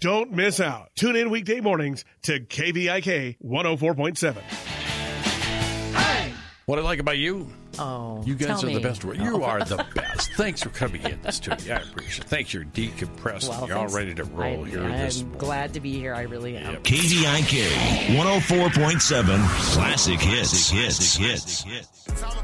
Don't miss out. Tune in weekday mornings to KVIK 104.7. What I like about you? Oh, you guys tell are me. the best. You are the best. Thanks for coming in the studio. I appreciate it. Thanks. You're decompressed. Well, You're all ready to roll here. I'm glad to be here. I really am. Yep. KVIK 104.7 Classic Hits.